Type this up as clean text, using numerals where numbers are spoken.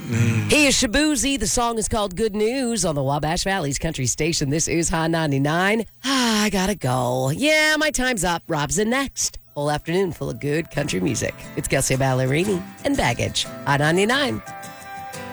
He is Shabuzi. The song is called Good News on the Wabash Valley's country station. This is High 99. I gotta go. Yeah, my time's up. Rob's in next. Whole afternoon full of good country music. It's Kelsey Ballerini and Baggage. High 99.